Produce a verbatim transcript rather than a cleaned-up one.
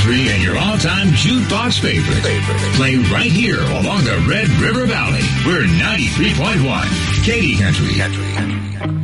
country and your all-time jukebox favorites. Play right here along the Red River Valley. We're ninety-three point one Katy Country.